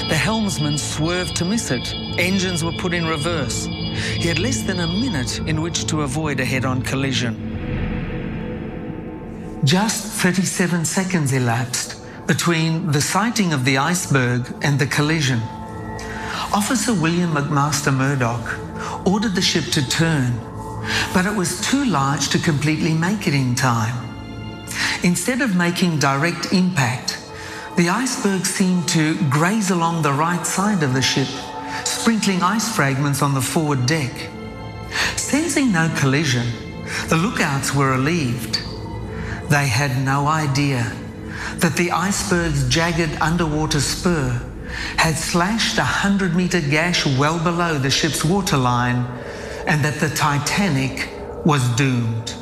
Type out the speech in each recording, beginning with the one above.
The helmsman swerved to miss it. Engines were put in reverse. He had less than a minute in which to avoid a head-on collision. Just 37 seconds elapsed between the sighting of the iceberg and the collision. Officer William McMaster Murdoch ordered the ship to turn, but it was too large to completely make it in time. Instead of making direct impact, the iceberg seemed to graze along the right side of the ship, sprinkling ice fragments on the forward deck. Sensing no collision, the lookouts were relieved. They had no idea that the iceberg's jagged underwater spur had slashed a 100-metre gash well below the ship's waterline, and that the Titanic was doomed.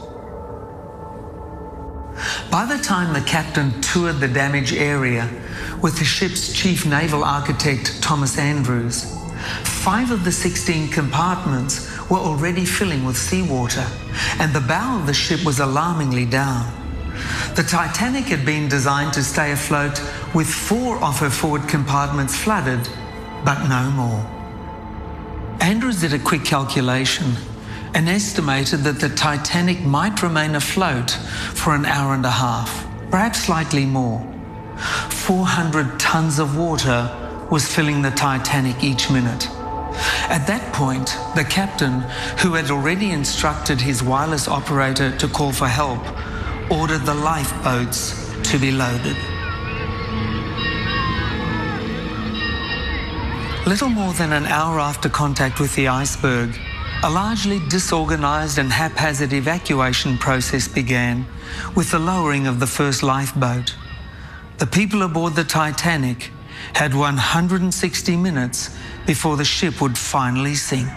By the time the captain toured the damaged area with the ship's chief naval architect, Thomas Andrews, 5 of the 16 compartments were already filling with seawater, and the bow of the ship was alarmingly down. The Titanic had been designed to stay afloat with 4 of her forward compartments flooded, but no more. Andrews did a quick calculation and estimated that the Titanic might remain afloat for an hour and a half, perhaps slightly more. 400 tons of water was filling the Titanic each minute. At that point, the captain, who had already instructed his wireless operator to call for help, ordered the lifeboats to be loaded. Little more than an hour after contact with the iceberg, a largely disorganized and haphazard evacuation process began with the lowering of the first lifeboat. The people aboard the Titanic had 160 minutes before the ship would finally sink.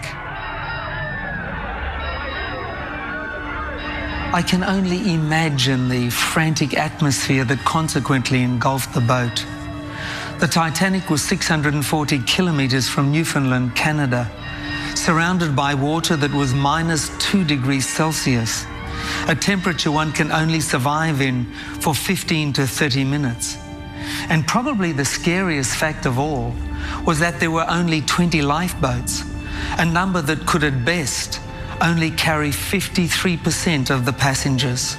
I can only imagine the frantic atmosphere that consequently engulfed the boat. The Titanic was 640 kilometers from Newfoundland, Canada, surrounded by water that was -2 degrees Celsius, a temperature one can only survive in for 15 to 30 minutes. And probably the scariest fact of all was that there were only 20 lifeboats, a number that could at best only carry 53% of the passengers.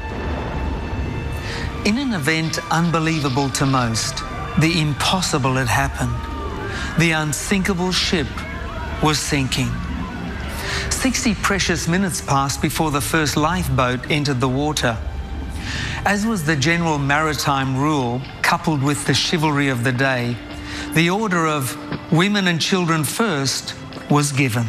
In an event unbelievable to most, the impossible had happened. The unsinkable ship was sinking. 60 precious minutes passed before the first lifeboat entered the water. As was the general maritime rule, coupled with the chivalry of the day, the order of women and children first was given.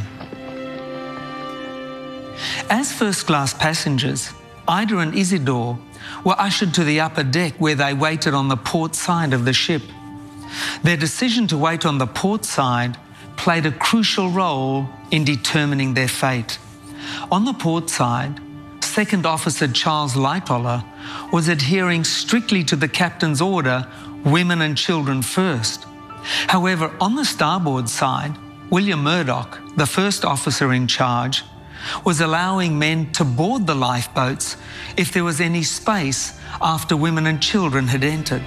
As first-class passengers, Ida and Isidore were ushered to the upper deck where they waited on the port side of the ship. Their decision to wait on the port side played a crucial role in determining their fate. On the port side, Second Officer Charles Lightoller was adhering strictly to the captain's order, women and children first. However, on the starboard side, William Murdoch, the first officer in charge, was allowing men to board the lifeboats if there was any space after women and children had entered.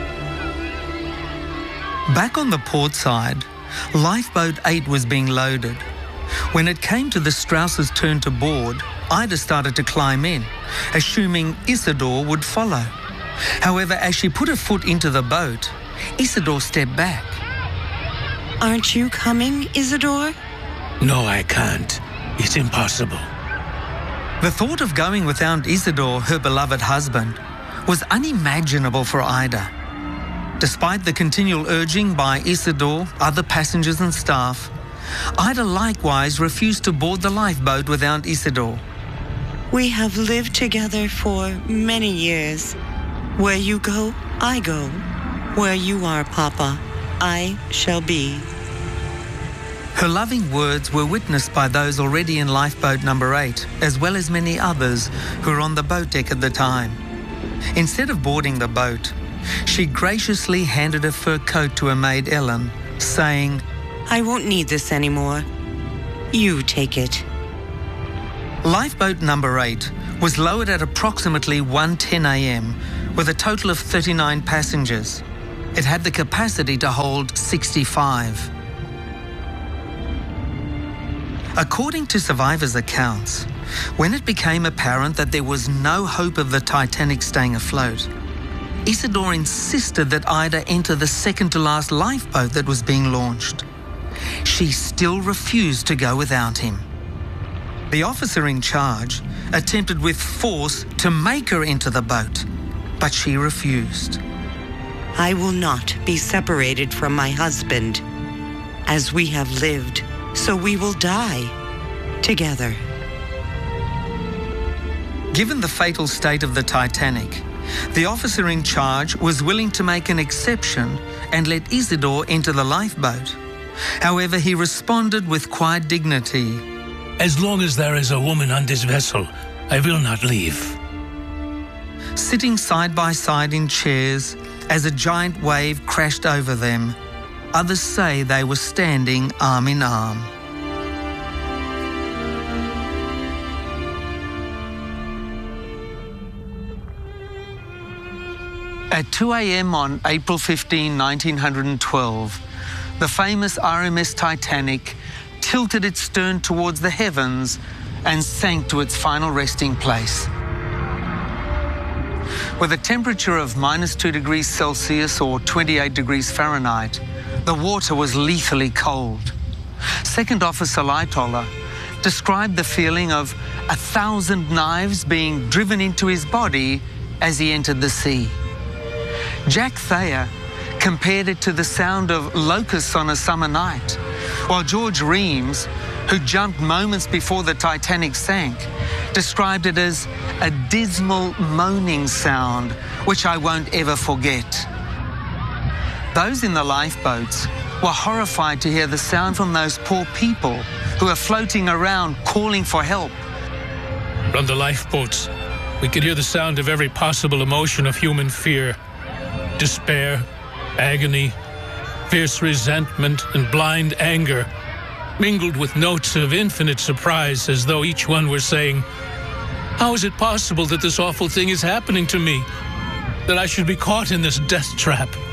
Back on the port side, Lifeboat 8 was being loaded. When it came to the Strauss's turn to board, Ida started to climb in, assuming Isidore would follow. However, as she put her foot into the boat, Isidore stepped back. Aren't you coming, Isidore? No, I can't. It's impossible. The thought of going without Isidore, her beloved husband, was unimaginable for Ida. Despite the continual urging by Isidore, other passengers and staff, Ida likewise refused to board the lifeboat without Isidore. We have lived together for many years. Where you go, I go. Where you are, Papa, I shall be. Her loving words were witnessed by those already in lifeboat number 8, as well as many others who were on the boat deck at the time. Instead of boarding the boat, she graciously handed a fur coat to her maid Ellen, saying, I won't need this anymore. You take it. Lifeboat number 8 was lowered at approximately 1:10 a.m. with a total of 39 passengers. It had the capacity to hold 65. According to survivors' accounts, when it became apparent that there was no hope of the Titanic staying afloat, Isidore insisted that Ida enter the second-to-last lifeboat that was being launched. She still refused to go without him. The officer in charge attempted with force to make her enter the boat, but she refused. I will not be separated from my husband. As we have lived, so we will die together. Given the fatal state of the Titanic, the officer in charge was willing to make an exception and let Isidore enter the lifeboat. However, he responded with quiet dignity. As long as there is a woman on this vessel, I will not leave. Sitting side by side in chairs as a giant wave crashed over them, others say they were standing arm in arm. At 2 a.m. on April 15, 1912, the famous RMS Titanic tilted its stern towards the heavens and sank to its final resting place. With a temperature of -2 degrees Celsius or 28 degrees Fahrenheit, the water was lethally cold. Second Officer Lightoller described the feeling of 1,000 knives being driven into his body as he entered the sea. Jack Thayer compared it to the sound of locusts on a summer night, while George Reams, who jumped moments before the Titanic sank, described it as a dismal moaning sound, which I won't ever forget. Those in the lifeboats were horrified to hear the sound from those poor people who were floating around calling for help. From the lifeboats, we could hear the sound of every possible emotion of human fear. Despair, agony, fierce resentment, and blind anger, mingled with notes of infinite surprise, as though each one were saying, "How is it possible that this awful thing is happening to me? That I should be caught in this death trap?"